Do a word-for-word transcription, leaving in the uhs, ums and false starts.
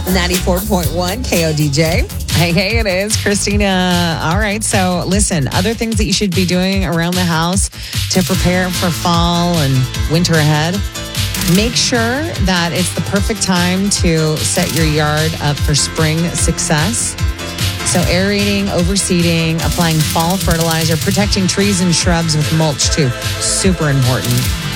ninety-four point one K O D J. Hey, hey, it is Christina. All right. So, listen, other things that you should be doing around the house to prepare for fall and winter ahead. Make sure that it's the perfect time to set your yard up for spring success. So, aerating, overseeding, applying fall fertilizer, protecting trees and shrubs with mulch, too. Super important.